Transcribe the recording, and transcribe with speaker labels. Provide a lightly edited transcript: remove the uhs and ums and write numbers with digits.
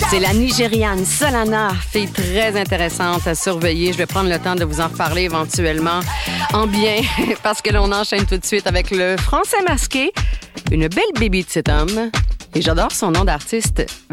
Speaker 1: C'est la Nigériane Solana, fille très intéressante à surveiller. Je vais prendre le temps de vous en reparler éventuellement en bien, parce que l'on enchaîne tout de suite avec le français masqué, une belle baby de cet homme. Et j'adore son nom d'artiste,